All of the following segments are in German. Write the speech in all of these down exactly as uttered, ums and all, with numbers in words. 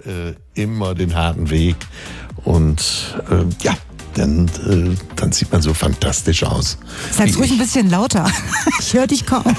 äh, immer den harten Weg. Und äh, ja, dann, äh, dann sieht man so fantastisch aus. Sag's ruhig ein bisschen lauter. Ich höre dich kaum.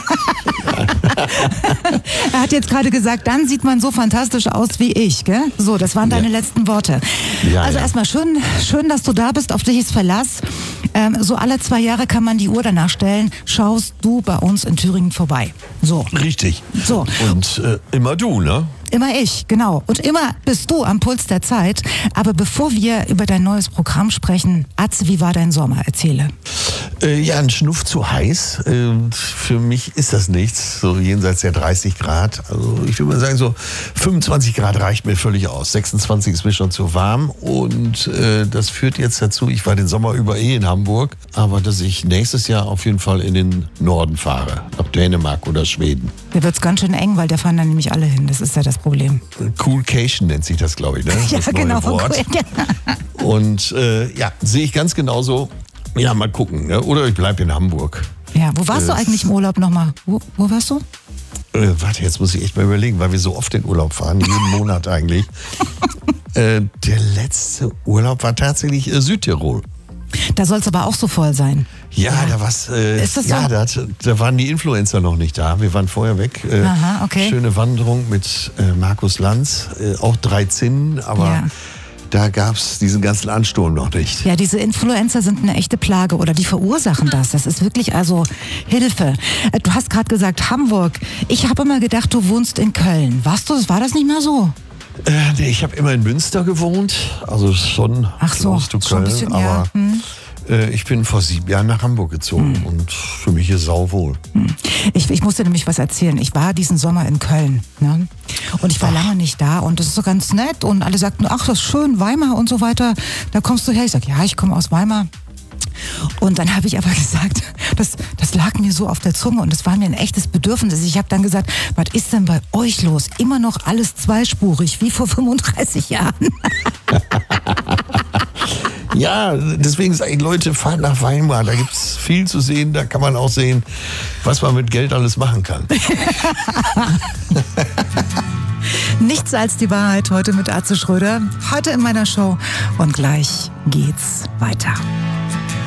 Er hat jetzt gerade gesagt, dann sieht man so fantastisch aus wie ich, gell? So, das waren deine ja. letzten Worte. Ja, also ja. erstmal schön, schön, dass du da bist, auf dich ist Verlass. Ähm, so alle zwei Jahre kann man die Uhr danach stellen, schaust du bei uns in Thüringen vorbei. So. Richtig. So. Und äh, immer du, ne? Immer ich, genau. Und immer bist du am Puls der Zeit. Aber bevor wir über dein neues Programm sprechen, Atze, wie war dein Sommer? Erzähle. Äh, ja, ein Schnuff zu heiß. Äh, für mich ist das nichts. So jenseits der dreißig Grad. Also ich würde mal sagen, so fünfundzwanzig Grad reicht mir völlig aus. sechsundzwanzig ist mir schon zu warm. Und äh, das führt jetzt dazu, ich war den Sommer über eh in Hamburg, aber dass ich nächstes Jahr auf jeden Fall in den Norden fahre. Nach Dänemark oder Schweden. Da wird's ganz schön eng, weil da fahren dann nämlich alle hin. Das ist ja das Problem. Coolcation nennt sich das, glaube ich, ne? Ja, das neue genau. Wort. Cool. Und äh, ja, sehe ich ganz genauso. Ja, mal gucken. Ne? Oder ich bleibe in Hamburg. Ja, wo warst äh, du eigentlich im Urlaub nochmal? Wo, wo warst du? Äh, warte, jetzt muss ich echt mal überlegen, weil wir so oft in Urlaub fahren, jeden Monat eigentlich. äh, der letzte Urlaub war tatsächlich äh, Südtirol. Da soll es aber auch so voll sein. Ja, ja. da war's. Äh, Ist das so? Ja, da, da waren die Influencer noch nicht da. Wir waren vorher weg. Äh, Aha, okay. Schöne Wanderung mit äh, Markus Lanz, äh, auch drei Zinnen, aber Ja. da gab's diesen ganzen Ansturm noch nicht. Ja, diese Influencer sind eine echte Plage oder die verursachen das. Das ist wirklich also Hilfe. Äh, Du hast gerade gesagt Hamburg. Ich habe immer gedacht, du wohnst in Köln. Warst du, war das nicht mehr so? Äh, nee, ich habe immer in Münster gewohnt, also schon Ach so, close to schon ein Köln, bisschen, aber ja. Hm. äh, ich bin vor sieben Jahren nach Hamburg gezogen Hm. und für mich ist sauwohl. Ich, ich muss dir nämlich was erzählen. Ich war diesen Sommer in Köln. Ne? Und ich war Ach. lange nicht da und das ist so ganz nett. Und alle sagten, ach, das ist schön, Weimar und so weiter. Da kommst du her. Ich sag, ja, ich komme aus Weimar. Und dann habe ich aber gesagt, das, das lag mir so auf der Zunge und das war mir ein echtes Bedürfnis. Ich habe dann gesagt, was ist denn bei euch los? Immer noch alles zweispurig, wie vor fünfunddreißig Jahren. Ja, deswegen sage ich, Leute, fahrt nach Weimar, da gibt's viel zu sehen, da kann man auch sehen, was man mit Geld alles machen kann. Nichts als die Wahrheit heute mit Atze Schröder. Heute in meiner Show und gleich geht's weiter.